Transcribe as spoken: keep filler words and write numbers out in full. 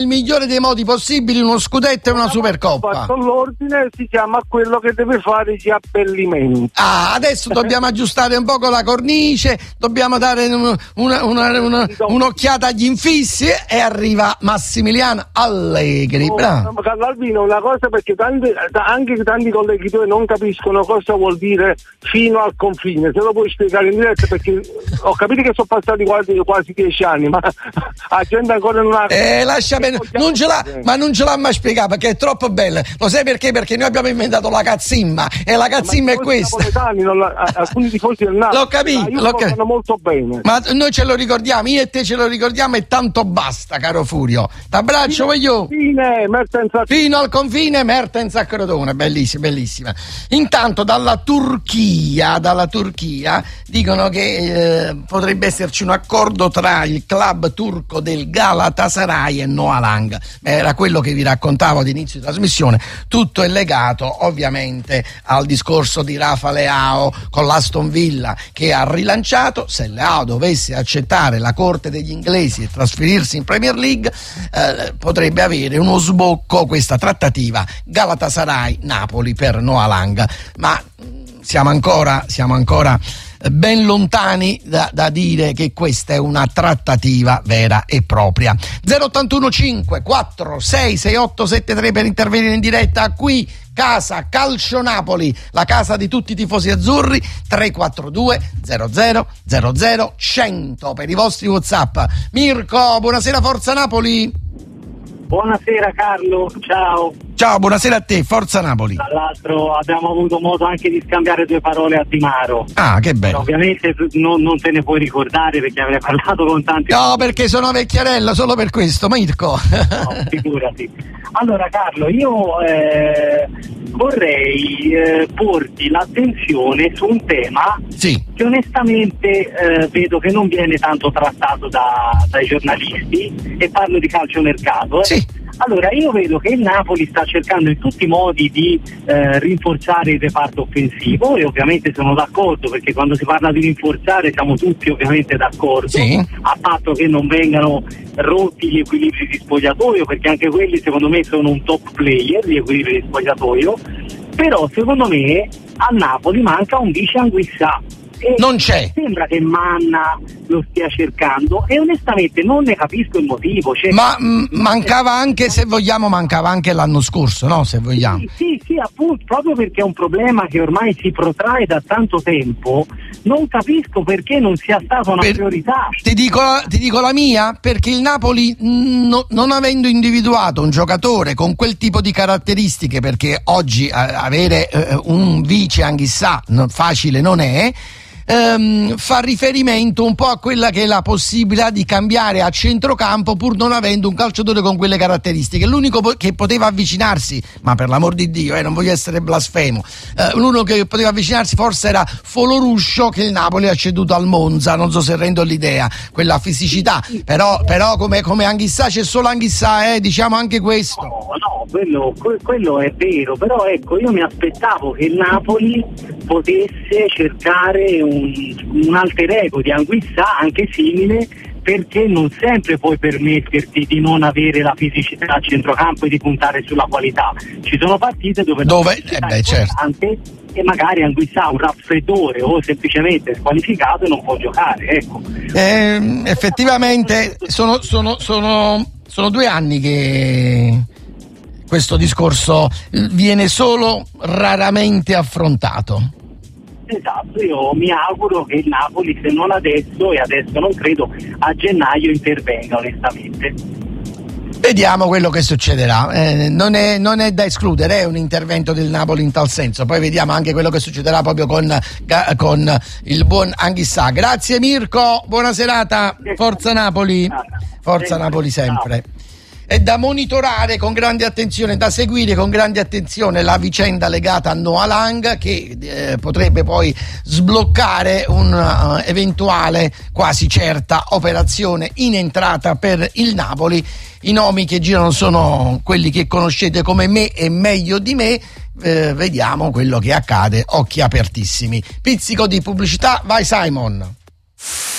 il migliore dei modi possibili, uno scudetto e una Supercoppa. Fatto l'ordine, si chiama quello che deve fare gli abbellimenti. Ah, adesso dobbiamo aggiustare un poco la cornice, dobbiamo dare un, una, una, una, un'occhiata agli infissi e arriva Massimiliano Allegri. Oh, bravo. ma Carlo Albino, una cosa, perché tanti, anche tanti colleghi tuoi non capiscono cosa vuol dire fino al confine. Se lo puoi spiegare in diretta, perché ho capito che sono passati quasi, quasi dieci anni, ma la gente ancora non ha... Eh, lascia bene, non ce l'ha, ma non ce l'ha mai spiegato perché è troppo bella. Lo sai perché? Perché noi abbiamo inventato la cazzimma e la cazzimma è questa. Non la, alcuni tifosi del Napoli l'ho capito, l'ho lo capito molto bene. Ma noi ce lo ricordiamo, io e te ce lo ricordiamo e tanto basta, caro Furio. T'abbraccio, voglio. Fine, Mertens fino al confine, Mertens a Crotone, bellissima, bellissima. Intanto dalla Turchia, dalla Turchia dicono che eh, potrebbe esserci un accordo tra il club turco del Galatasaray e Noalang. Era quello che vi raccontavo ad inizio di trasmissione. Tutto è legato ovviamente al discorso di Rafa Leao con l'Aston Villa, che ha rilanciato. Se Leao dovesse accettare la corte degli inglesi e trasferirsi in Premier League, eh, potrebbe avere uno sbocco questa trattativa Galatasaray-Napoli per Noalang, ma siamo ancora siamo ancora ben lontani da, da dire che questa è una trattativa vera e propria. zero ottantuno cinque quattro sei sei otto sette tre per intervenire in diretta qui Casa Calcio Napoli, la casa di tutti i tifosi azzurri. Tre quattro due zero zero zero zero cento per i vostri WhatsApp. Mirko, buonasera, Forza Napoli. Buonasera Carlo, ciao. Ciao, buonasera a te, Forza Napoli. Tra l'altro abbiamo avuto modo anche di scambiare due parole a Di Maro. Ah, che bello. Ovviamente non, non te ne puoi ricordare perché avrei parlato con tanti... No, perché sono vecchiarella, solo per questo, Mirko. No, figurati. Allora Carlo, io eh, vorrei eh, porti l'attenzione su un tema sì. che onestamente eh, vedo che non viene tanto trattato da, dai giornalisti, e parlo di calciomercato. Eh. Sì. Allora, io vedo che il Napoli sta cercando in tutti i modi di eh, rinforzare il reparto offensivo, e ovviamente sono d'accordo, perché quando si parla di rinforzare siamo tutti ovviamente d'accordo, sì. a patto che non vengano rotti gli equilibri di spogliatoio, perché anche quelli secondo me sono un top player, gli equilibri di spogliatoio. Però secondo me a Napoli manca un vice Anguissà. E non c'è. Sembra che Manna lo stia cercando e onestamente non ne capisco il motivo. Cioè, ma mh, mancava anche, se vogliamo, mancava anche l'anno scorso, no? Se vogliamo. Sì, sì, sì, appunto, proprio perché è un problema che ormai si protrae da tanto tempo. Non capisco perché non sia stata una per, priorità. Ti dico, ti dico la mia, perché il Napoli, no, non avendo individuato un giocatore con quel tipo di caratteristiche, perché oggi eh, avere eh, un vice Anguissà no, facile non è, ehm, fa riferimento un po' a quella che è la possibilità di cambiare a centrocampo pur non avendo un calciatore con quelle caratteristiche. L'unico po- che poteva avvicinarsi, ma per l'amor di Dio, eh, non voglio essere blasfemo, eh, l'unico che poteva avvicinarsi forse era Foloruscio, che il Napoli ha ceduto al Monza, non so se rendo l'idea, quella fisicità, però, però come, come Anguissà c'è solo Anguissà, eh, diciamo anche questo. No, no, quello, quello è vero, però ecco, io mi aspettavo che il Napoli potesse cercare un, un alter ego di Anguissà anche simile, perché non sempre puoi permetterti di non avere la fisicità a centrocampo e di puntare sulla qualità. Ci sono partite dove, dove eh beh, certo. e magari Anguissà un raffreddore o semplicemente squalificato e non può giocare, ecco. Eh, effettivamente sono, sono, sono, sono due anni che questo discorso viene solo raramente affrontato. Esatto, io mi auguro che il Napoli, se non adesso, e adesso non credo, a gennaio intervenga onestamente. Vediamo quello che succederà, eh, non, è, non è da escludere, è un intervento del Napoli in tal senso, poi vediamo anche quello che succederà proprio con, con il buon Anguissà. Grazie Mirko, buona serata, Forza Napoli, Forza Napoli sempre. È da monitorare con grande attenzione, da seguire con grande attenzione la vicenda legata a Noalang, che eh, potrebbe poi sbloccare un'eventuale, uh, quasi certa operazione in entrata per il Napoli. I nomi che girano sono quelli che conoscete come me e meglio di me. Eh, vediamo quello che accade, occhi apertissimi. Pizzico di pubblicità, vai Simon.